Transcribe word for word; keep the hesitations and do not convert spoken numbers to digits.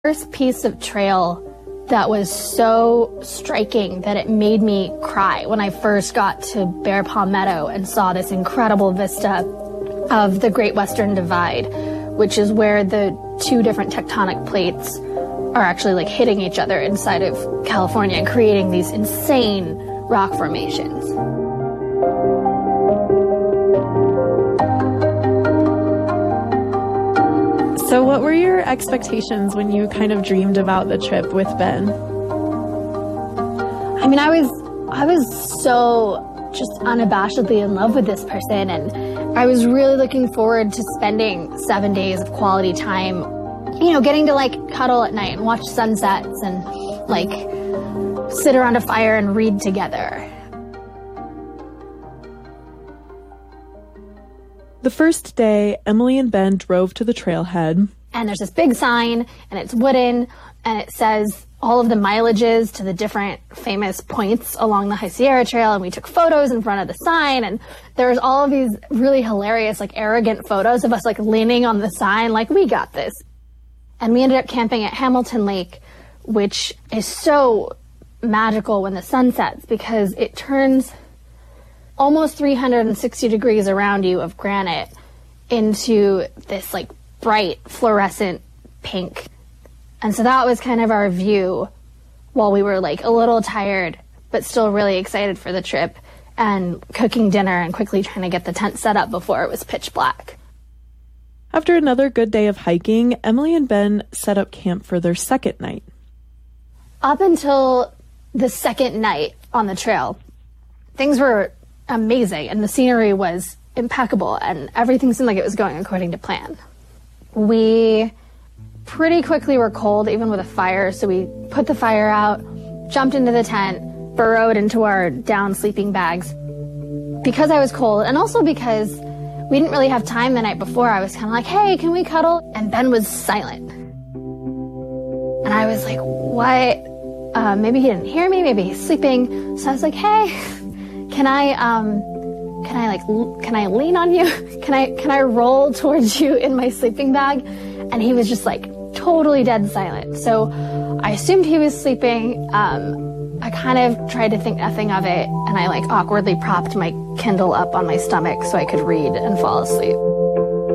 First piece of trail that was so striking that it made me cry when I first got to Bear Paw Meadow and saw this incredible vista of the Great Western Divide, which is where the two different tectonic plates are actually like hitting each other inside of California and creating these insane rock formations. So what were your expectations when you kind of dreamed about the trip with Ben? I mean, I was I was so just unabashedly in love with this person, and I was really looking forward to spending seven days of quality time, you know, getting to like cuddle at night and watch sunsets and like sit around a fire and read together. The first day, Emily and Ben drove to the trailhead. And there's this big sign, and it's wooden, and it says all of the mileages to the different famous points along the High Sierra Trail, and we took photos in front of the sign, and there's all of these really hilarious, like, arrogant photos of us, like, leaning on the sign, like, we got this. And we ended up camping at Hamilton Lake, which is so magical when the sun sets, because it turns almost three hundred sixty degrees around you of granite into this like bright fluorescent pink. And so that was kind of our view while we were like a little tired, but still really excited for the trip and cooking dinner and quickly trying to get the tent set up before it was pitch black. After another good day of hiking, Emily and Ben set up camp for their second night. Up until the second night on the trail, things were amazing, and the scenery was impeccable, and everything seemed like it was going according to plan. We pretty quickly were cold, even with a fire, so we put the fire out, jumped into the tent, burrowed into our down sleeping bags. Because I was cold, and also because we didn't really have time the night before, I was kind of like, hey, can we cuddle? And Ben was silent. And I was like, what? Uh, maybe he didn't hear me, maybe he's sleeping. So I was like, hey, Can I, um, can I like, can I lean on you? Can I, can I roll towards you in my sleeping bag? And he was just like totally dead silent. So I assumed he was sleeping. Um, I kind of tried to think nothing of it, and I like awkwardly propped my Kindle up on my stomach so I could read and fall asleep.